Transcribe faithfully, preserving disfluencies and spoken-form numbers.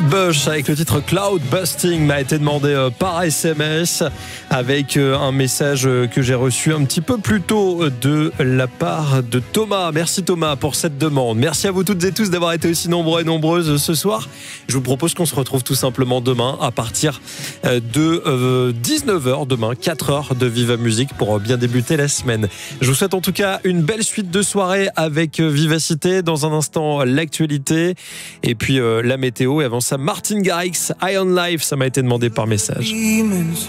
Bush avec le titre Cloud Busting m'a été demandé par S M S avec un message que j'ai reçu un petit peu plus tôt de la part de Thomas. Merci Thomas pour cette demande. Merci à vous toutes et tous d'avoir été aussi nombreux et nombreuses ce soir. Je vous propose qu'on se retrouve tout simplement demain à partir de dix-neuf heures, demain quatre heures de Viva Musique pour bien débuter la semaine. Je vous souhaite en tout cas une belle suite de soirée avec vivacité. Dans un instant, l'actualité et puis euh, la météo. Et avant ça, Martin Garrix, High on Life, ça m'a été demandé par message.